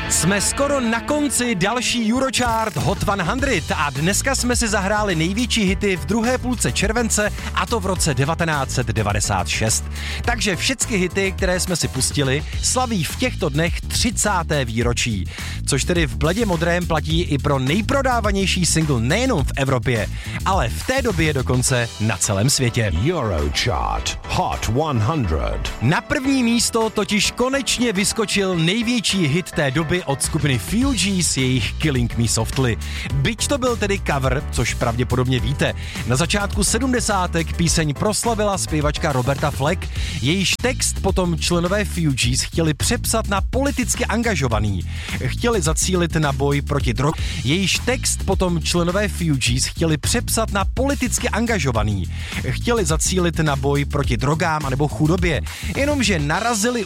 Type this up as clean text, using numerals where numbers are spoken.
Jsme skoro na konci další Eurochart Hot 100 a dneska jsme si zahráli největší hity v druhé půlce července, a to v roce 1996. Takže všechny hity, které jsme si pustili, slaví v těchto dnech 30. výročí. Což tedy v bledě modrém platí i pro nejprodávanější single nejenom v Evropě, ale v té době dokonce na celém světě. Eurochart Hot 100. Na první místo totiž konečně vyskočil největší hit té doby od skupiny Fugees, jejich Killing Me Softly. Byť to byl tedy cover, což pravděpodobně víte. Na začátku 70. píseň proslavila zpěvačka Roberta Fleck, jejíž text potom členové Fugees chtěli přepsat na politicky angažovaný. Chtěli zacílit na boj proti drogám. Jejíž text potom členové Fugees chtěli přepsat na politicky angažovaný. Chtěli zacílit na boj proti drogám anebo chudobě. Jenomže narazili